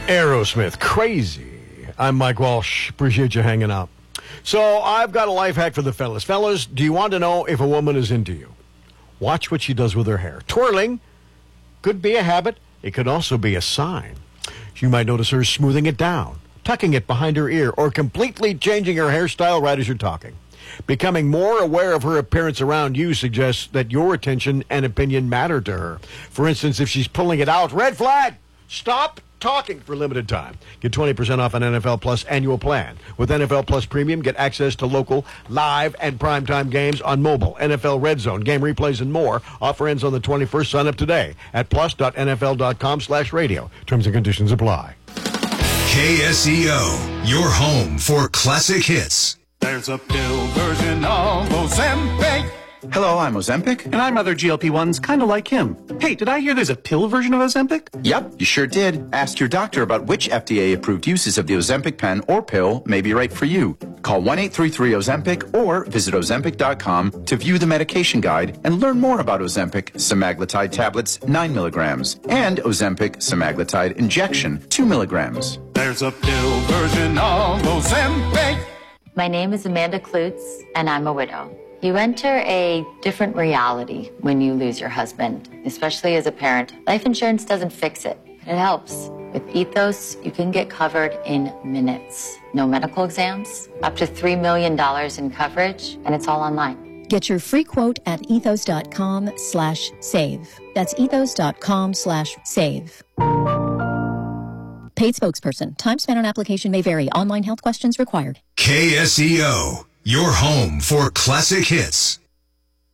Aerosmith, Crazy. I'm Mike Walsh. Appreciate you hanging out. So I've got a life hack for the fellas. Fellas, do you want to know if a woman is into you? Watch what she does with her hair. Twirling could be a habit. It could also be a sign. You might notice her smoothing it down, tucking it behind her ear, or completely changing her hairstyle right as you're talking. Becoming more aware of her appearance around you suggests that your attention and opinion matter to her. For instance, if she's pulling it out, red flag, stop talking for a limited time. Get 20% off an NFL Plus annual plan. With NFL Plus Premium, get access to local, live, and primetime games on mobile, NFL Red Zone, game replays, and more. Offer ends on the 21st. Sign up today at plus.nfl.com/radio. Terms and conditions apply. KSEO, your home for classic hits. There's a pill version of Ozempic. Hello, I'm Ozempic. And I'm other GLP-1s, kind of like him. Hey, did I hear there's a pill version of Ozempic? Yep, you sure did. Ask your doctor about which FDA-approved uses of the Ozempic pen or pill may be right for you. Call 1-833-OZEMPIC or visit Ozempic.com to view the medication guide and learn more about Ozempic semaglutide tablets 9 milligrams and Ozempic semaglutide injection 2 milligrams. There's a pill version of Ozempic. My name is Amanda Klutz, and I'm a widow. You enter a different reality when you lose your husband, especially as a parent. Life insurance doesn't fix it. It helps. With Ethos, you can get covered in minutes. No medical exams, up to $3 million in coverage, and it's all online. Get your free quote at ethos.com/save. That's ethos.com/save. Paid spokesperson. Time spent on application may vary. Online health questions required. KSEO, your home for classic hits.